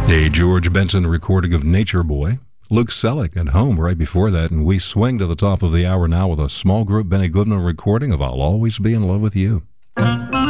A George Benson recording of Nature Boy. Luke Selleck at Home right before that, and we swing to the top of the hour now with a small group Benny Goodman recording of I'll Always Be in Love with You.